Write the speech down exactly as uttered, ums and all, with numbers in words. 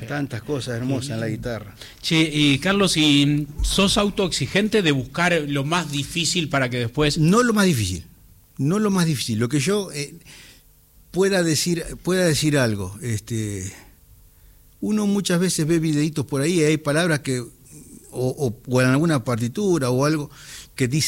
Tantas cosas hermosas en la guitarra. Che, y Carlos, ¿y sos autoexigente de buscar lo más difícil para que después...? No lo más difícil, no lo más difícil. Lo que yo eh, pueda decir pueda decir algo. Este, uno muchas veces ve videitos por ahí y hay palabras que, o, o, o en alguna partitura o algo, que dice